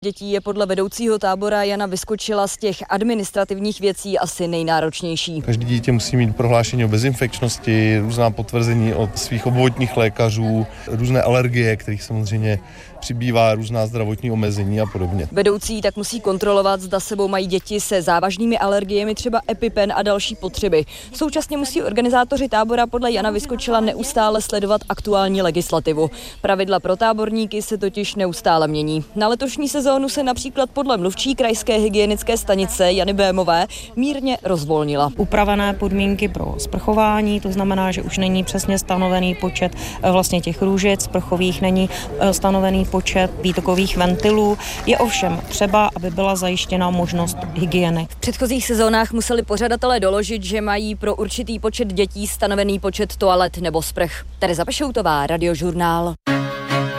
Dětí je podle vedoucího tábora Jana Vyskočila z těch administrativních věcí asi nejnáročnější. Každé dítě musí mít prohlášení o bezinfekčnosti, různá potvrzení od svých obvodních lékařů, různé alergie, kterých samozřejmě přibývá, různá zdravotní omezení a podobně. Vedoucí tak musí kontrolovat, zda sebou mají děti se závažnými alergiemi, třeba EpiPen a další potřeby. Současně musí organizátoři tábora podle Jana Vyskočila neustále sledovat aktuální legislativu. Pravidla pro táborníky se totiž neustále mění. Na letošní sezónu se například podle mluvčí krajské hygienické stanice Jany Bémové mírně rozvolnila. Upravené podmínky pro sprchování, to znamená, že už není přesně stanovený počet vlastně těch růžic sprchových, není stanovený počet výtokových ventilů. Je ovšem třeba, aby byla zajištěna možnost hygieny. V předchozích sezónách museli pořadatelé doložit, že mají pro určitý počet dětí stanovený počet toalet nebo sprch. Tereza Pešoutová, Radiožurnál.